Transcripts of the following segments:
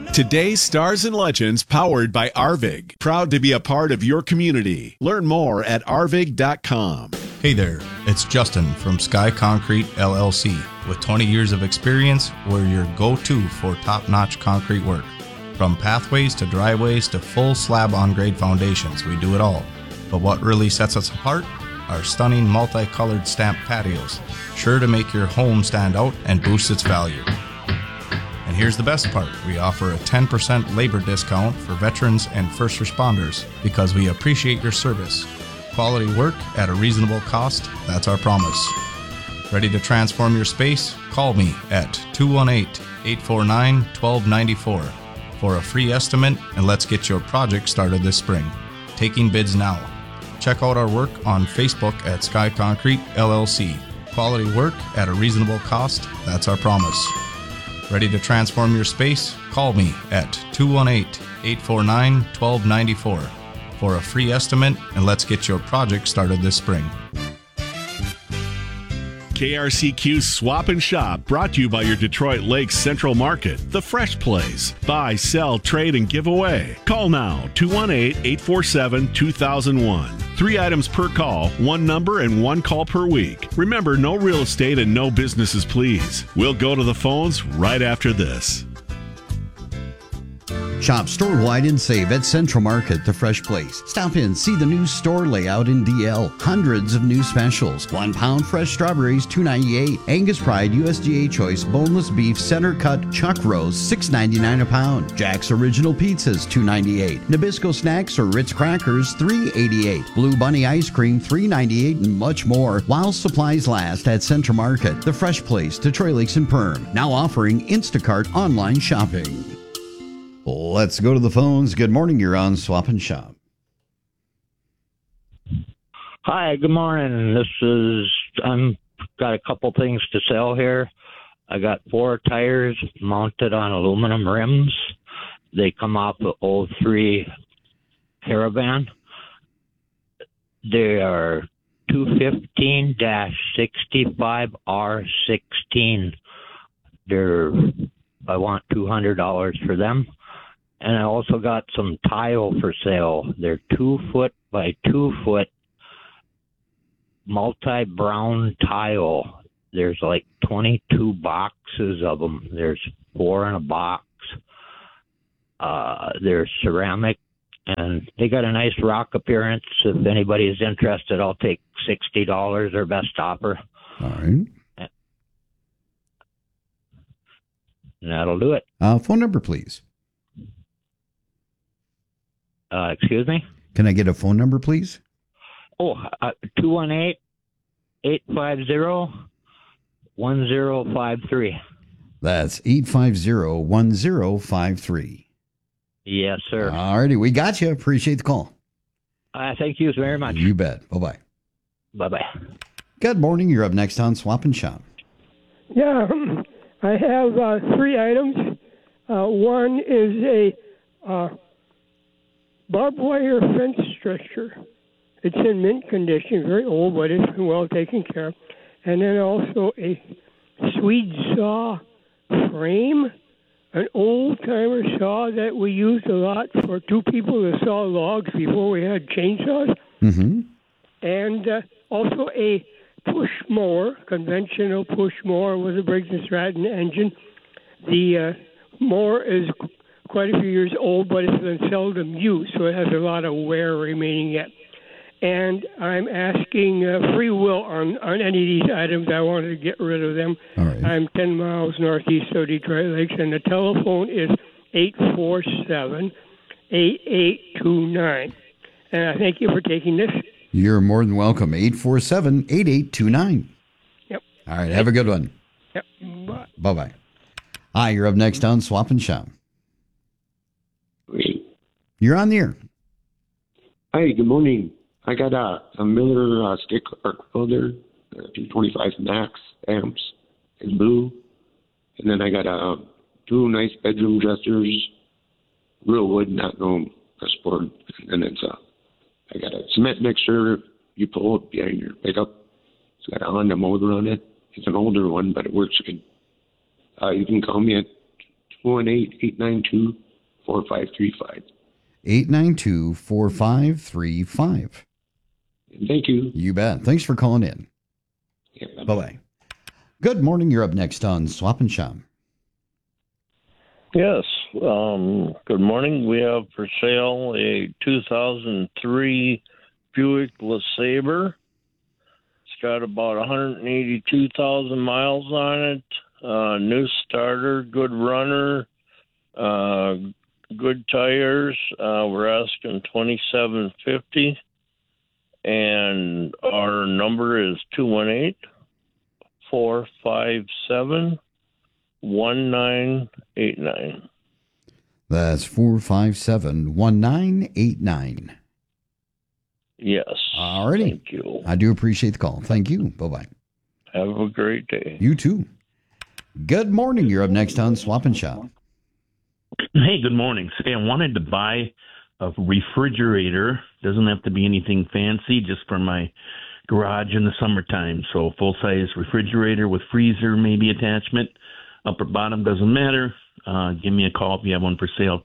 Today's Stars and Legends powered by Arvig. Proud to be a part of your community. Learn more at arvig.com. Hey there, it's Justin from Sky Concrete LLC. With 20 years of experience, we're your go-to for top-notch concrete work. From pathways to driveways to full slab on-grade foundations, we do it all. But what really sets us apart? Our stunning multicolored stamped patios, sure to make your home stand out and boost its value. And here's the best part. We offer a 10% labor discount for veterans and first responders because we appreciate your service. Quality work at a reasonable cost, that's our promise. Ready to transform your space? Call me at 218-849-1294 for a free estimate, and let's get your project started this spring. Taking bids now. Check out our work on Facebook at Sky Concrete LLC. Quality work at a reasonable cost, that's our promise. Ready to transform your space? Call me at 218-849-1294 for a free estimate, and let's get your project started this spring. KRCQ Swap and Shop, brought to you by your Detroit Lakes Central Market, the Fresh Place. Buy, sell, trade, and give away. Call now, 218-847-2001. 3 items per call, 1 number, and 1 call per week. Remember, no real estate and no businesses, please. We'll go to the phones right after this. Shop store-wide and save at Central Market, the Fresh Place. Stop in, see the new store layout in DL. Hundreds of new specials. 1 pound fresh strawberries, $2.98. Angus Pride USDA Choice boneless beef center cut chuck roast, $6.99 a pound. Jack's Original Pizzas, $2.98. Nabisco Snacks or Ritz Crackers, $3.88. Blue Bunny Ice Cream, $3.98, and much more while supplies last at Central Market, the Fresh Place, Detroit Lakes and Perm. Now offering Instacart online shopping. Let's go to the phones. Good morning. You're on Swap and Shop. Hi, good morning. I'm got a couple things to sell here. I got 4 tires mounted on aluminum rims. They come off the 03 Caravan. They are 215-65R16. I want $200 for them. And I also got some tile for sale. They're 2 foot by 2 foot multi-brown tile. There's like 22 boxes of them. There's 4 in a box. They're ceramic, and they got a nice rock appearance. If anybody's interested, I'll take $60, their best offer. All right. And that'll do it. Phone number, please. Excuse me? Can I get a phone number, please? 218-850-1053. That's 850-1053. Yes, sir. All righty. We got you. Appreciate the call. Thank you very much. You bet. Bye-bye. Bye-bye. Good morning. You're up next on Swap and Shop. Yeah, I have 3 items. One is a barbed wire fence stretcher. It's in mint condition, very old, but it's been well taken care of. And then also a Swede saw frame, an old-timer saw that we used a lot for 2 people to saw logs before we had chainsaws. Mm-hmm. And also a push mower, conventional push mower with a Briggs & Stratton engine. The mower is quite a few years old, but it's been seldom used, so it has a lot of wear remaining yet. And I'm asking free will on any of these items. I wanted to get rid of them. All right. I'm 10 miles northeast of Detroit Lakes, and the telephone is 847-8829. And I thank you for taking this. You're more than welcome. 847-8829. Yep. All right. Have a good one. Yep. Bye. Bye-bye. Hi, you're up next on Swap and Shop. You're on the air. Hi, good morning. I got a Miller stick arc welder, 225 max amps in blue. And then I got 2 nice bedroom dressers, real wood, not no pressboard. And then I got a cement mixer you pull it behind your pickup. It's got a Honda motor on it. It's an older one, but it works good. You can call me at 218-892-4535. 892-4535. Thank you. You bet. Thanks for calling in. Yeah, Bye-bye. Good morning. You're up next on Swap and Shop. Yes. Good morning. We have for sale a 2003 Buick LeSabre. It's got about 182,000 miles on it. New starter, good runner, good tires. We're asking $2,750, and our number is 218-457-1989. That's 457-1989. Yes. All righty. Thank you. I do appreciate the call. Thank you. Bye-bye. Have a great day. You too. Good morning. You're up next on Swap and Shop. Hey, good morning. Say, I wanted to buy a refrigerator. Doesn't have to be anything fancy, just for my garage in the summertime. So full-size refrigerator with freezer maybe attachment. Upper bottom doesn't matter. Give me a call if you have one for sale,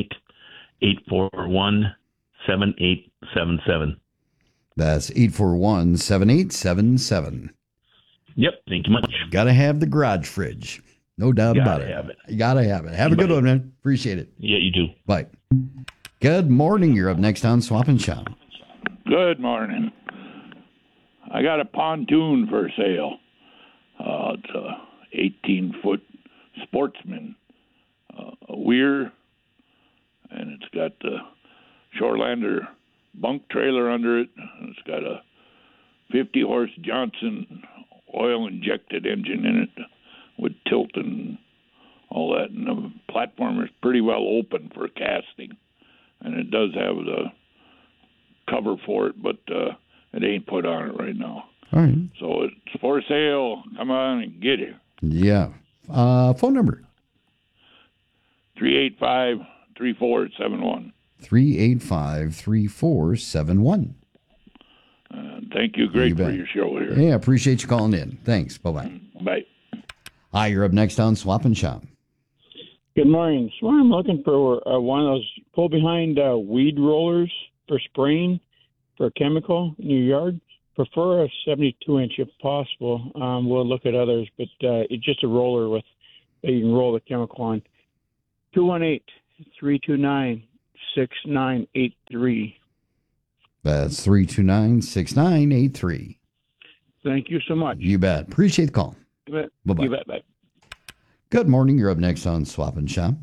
218-841-7877. That's 841-7877. Yep, thank you much. Got to have the garage fridge. No doubt about it. Have it. You got to have it. Have a good one, man. Appreciate it. Yeah, you do. Bye. Good morning. You're up next on Swap and Shop. Good morning. I got a pontoon for sale. It's a 18-foot Sportsman, a Weir, and it's got the Shorelander bunk trailer under it. It's got a 50-horse Johnson oil-injected engine in it with tilt and all that. And the platform is pretty well open for casting. And it does have the cover for it, but it ain't put on it right now. All right. So it's for sale. Come on and get it. Yeah. Phone number? 385-3471. 385-3471. Thank you. Great for your show here. Yeah, appreciate you calling in. Thanks. Bye-bye. Bye. Hi, you're up next on Swap and Shop. Good morning. So I'm looking for one of those pull-behind weed rollers for spraying for a chemical in your yard. Prefer a 72-inch if possible. We'll look at others, but it's just a roller with that you can roll the chemical on. 218-329-6983. That's 329-6983. Thank you so much. You bet. Appreciate the call. You bet. Bye-bye. You bet. Bye. Good morning. You're up next on Swap and Shop.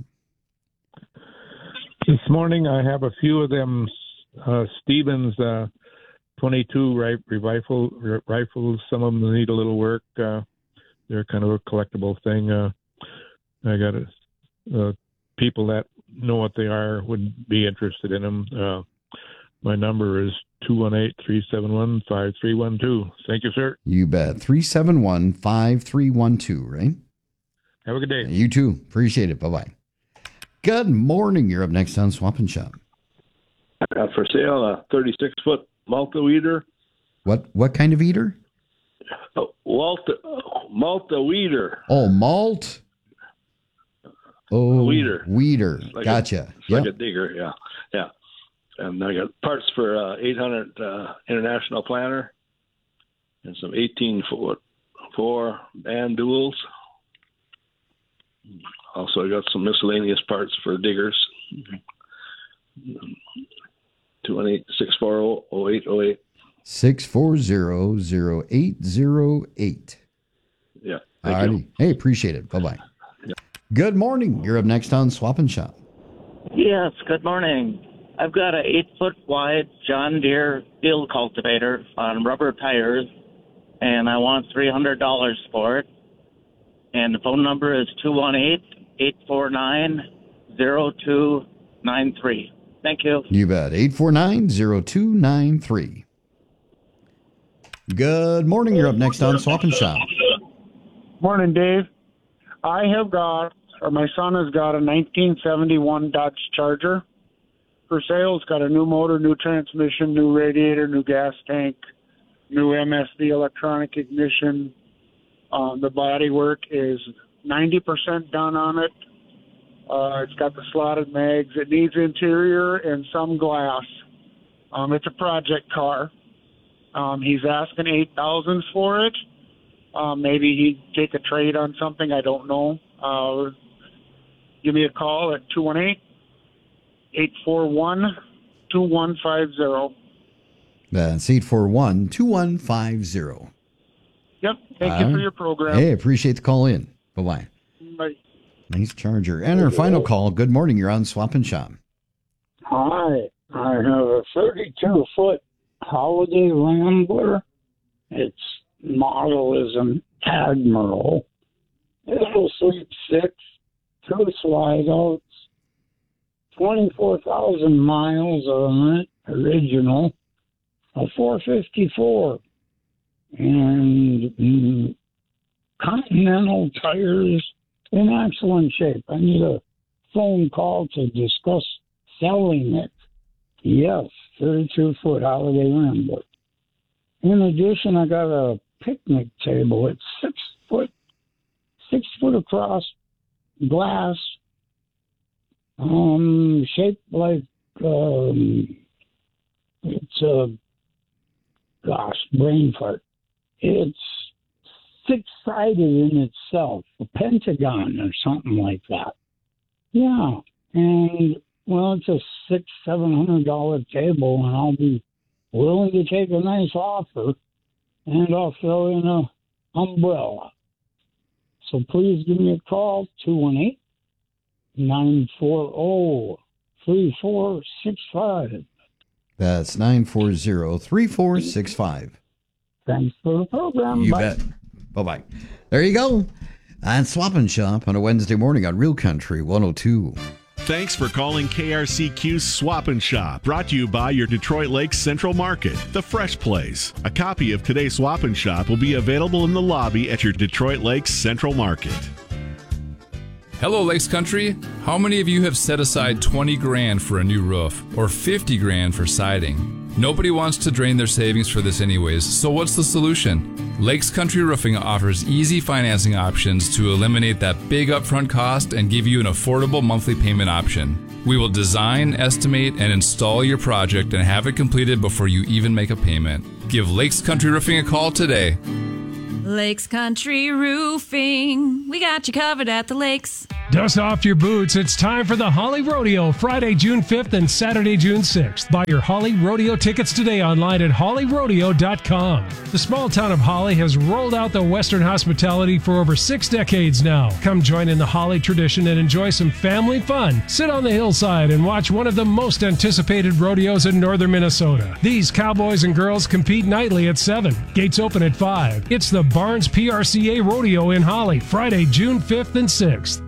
This morning I have a few of them Stevens 22 rifles. Some of them need a little work. They're kind of a collectible thing. I got people that know what they are would be interested in them. My number is 218-371-5312. Thank you, sir. You bet. 371-5312, right? Have a good day. You too. Appreciate it. Bye-bye. Good morning. You're up next on Swap and Shop. For sale, a 36-foot Malta weeder. What kind of eater? Malta weeder. Oh, malt? Oh, weeder. Weeder. Like Gotcha. It's like a digger, yeah. And I got parts for 800 International Planner and some 18-foot 4 band duals. Also, I got some miscellaneous parts for diggers. 218-640-0808. 640-0808. Yeah. All righty. Hey, appreciate it. Bye-bye. Yeah. Good morning. You're up next on Swap and Shop. Yes, good morning. I've got an 8-foot wide John Deere field cultivator on rubber tires, and I want $300 for it. And the phone number is 218-849-0293. Thank you. You bet. 849-0293. Good morning. You're up next on Swap and Shop. Morning, Dave. I have got, or my son has got, a 1971 Dodge Charger for sale. It's got a new motor, new transmission, new radiator, new gas tank, new MSD electronic ignition. The body work is 90% done on it. It's got the slotted mags. It needs interior and some glass. It's a project car. He's asking $8,000 for it. Maybe he'd take a trade on something. I don't know. Give me a call at 218-841-2150. That's 841-2150. Yep. Thank you for your program. Hey, appreciate the call in. Bye-bye. Bye. Nice Charger. And our final call. Good morning. You're on Swap and Shop. Hi. I have a 32-foot Holiday Rambler. Its model is an Admiral. It'll sleep 6, 2 slide outs, 24,000 miles on it, original, a 454, and Continental tires in excellent shape. I need a phone call to discuss selling it. Yes, 32-foot Holiday Rambler. In addition, I got a picnic table. It's 6 foot across, glass, shaped like it's a brain fart. It's 6-sided in itself, a pentagon or something like that. Yeah, and well, it's a $600-700 table, and I'll be willing to take a nice offer, and I'll throw in a umbrella. So please give me a call, 218-940-3465. That's 940-3465. Thanks for the program. You Bye. bet. Bye-bye. There you go. And Swap and Shop on a Wednesday morning on Real Country 102. Thanks for calling KRCQ's Swap and Shop, brought to you by your Detroit Lakes Central Market, the fresh place. A copy of today's Swap and Shop will be available in the lobby at your Detroit Lakes Central Market. Hello, Lakes Country. How many of you have set aside 20 grand for a new roof or 50 grand for siding? Nobody wants to drain their savings for this anyways, so what's the solution? Lakes Country Roofing offers easy financing options to eliminate that big upfront cost and give you an affordable monthly payment option. We will design, estimate, and install your project and have it completed before you even make a payment. Give Lakes Country Roofing a call today. Lakes Country Roofing. We got you covered at the lakes. Dust off your boots. It's time for the Holly Rodeo, Friday, June 5th and Saturday, June 6th. Buy your Holly Rodeo tickets today online at hollyrodeo.com. The small town of Holly has rolled out the Western hospitality for over 6 decades now. Come join in the Holly tradition and enjoy some family fun. Sit on the hillside and watch one of the most anticipated rodeos in northern Minnesota. These cowboys and girls compete nightly at 7. Gates open at 5. It's the Barnes PRCA Rodeo in Holly, Friday, June 5th and 6th.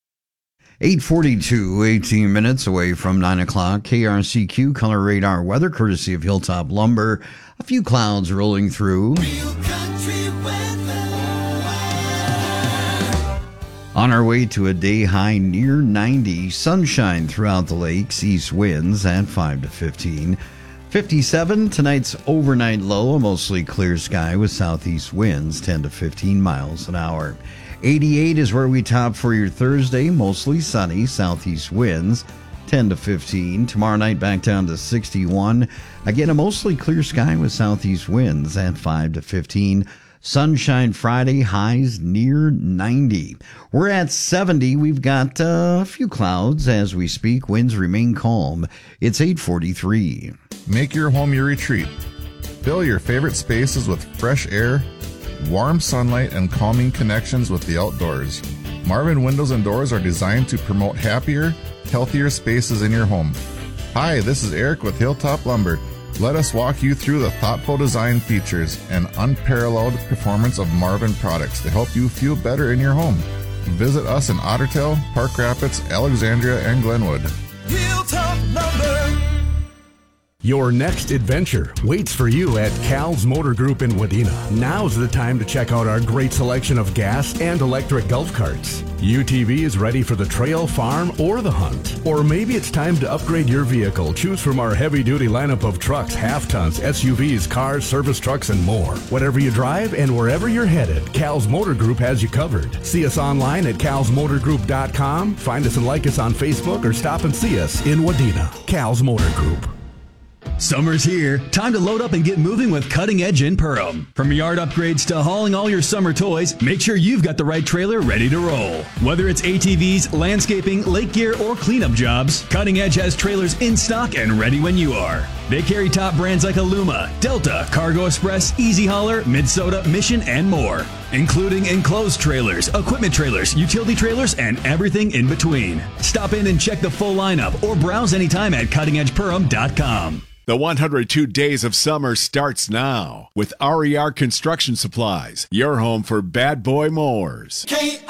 8:42, 18 minutes away from 9 o'clock. KRCQ Color Radar weather, courtesy of Hilltop Lumber. A few clouds rolling through. On our way to a day high near 90. Sunshine throughout the lakes. East winds at 5 to 15. 57, tonight's overnight low. A mostly clear sky with southeast winds 10 to 15 miles an hour. 88 is where we top for your Thursday. Mostly sunny, southeast winds 10 to 15. Tomorrow night back down to 61. Again, a mostly clear sky with southeast winds at 5 to 15. Sunshine Friday, highs near 90. We're at 70. We've got a few clouds as we speak. Winds remain calm. It's 8:43. Make your home your retreat. Fill your favorite spaces with fresh air, warm sunlight, and calming connections with the outdoors. Marvin Windows and Doors are designed to promote happier, healthier spaces in your home. Hi, this is Eric with Hilltop Lumber. Let us walk you through the thoughtful design features and unparalleled performance of Marvin products to help you feel better in your home. Visit us in Ottertail, Park Rapids, Alexandria, and Glenwood. Hilltop Lumber. Your next adventure waits for you at Cal's Motor Group in Wadena. Now's the time to check out our great selection of gas and electric golf carts. UTV is ready for the trail, farm, or the hunt. Or maybe it's time to upgrade your vehicle. Choose from our heavy-duty lineup of trucks, half-tons, SUVs, cars, service trucks, and more. Whatever you drive and wherever you're headed, Cal's Motor Group has you covered. See us online at calsmotorgroup.com. Find us and like us on Facebook or stop and see us in Wadena. Cal's Motor Group. Summer's here. Time to load up and get moving with Cutting Edge in Perham. From yard upgrades to hauling all your summer toys, make sure you've got the right trailer ready to roll. Whether it's ATVs, landscaping, lake gear, or cleanup jobs, Cutting Edge has trailers in stock and ready when you are. They carry top brands like Aluma, Delta, Cargo Express, Easy Hauler, Minnesota, Mission, and more, including enclosed trailers, equipment trailers, utility trailers, and everything in between. Stop in and check the full lineup or browse anytime at cuttingedgeperham.com. The 102 Days of Summer starts now with RER Construction Supplies, your home for bad boy mowers.